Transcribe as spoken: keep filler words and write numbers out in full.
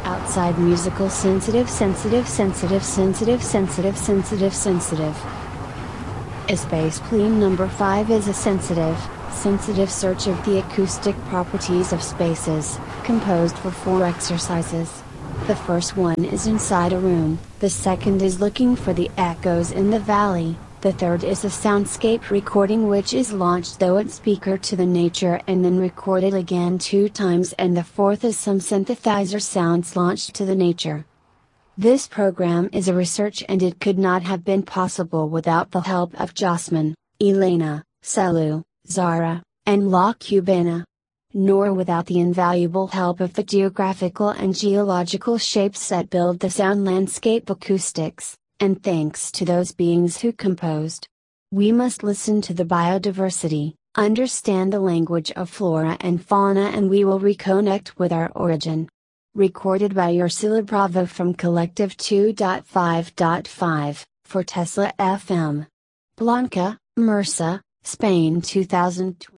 outside musical sensitive sensitive sensitive sensitive sensitive sensitive sensitive. Space plane number five is a sensitive, sensitive search of the acoustic properties of spaces, composed for four exercises. The first one is inside a room, the second is looking for the echoes in the valley, the third is a soundscape recording which is launched through its speaker to the nature and then recorded again two times, and the fourth is some synthesizer sounds launched to the nature. This program is a research and it could not have been possible without the help of Jasmine, Elena, Selu, Zara, and La Cubana. Nor without the invaluable help of the geographical and geological shapes that build the sound landscape acoustics, and thanks to those beings who composed. We must listen to the biodiversity, understand the language of flora and fauna, and we will reconnect with our origin. Recorded by Ursula Bravo from Collective two point five point five, for Tesla F M. Blanca, Mursa, Spain two thousand twenty.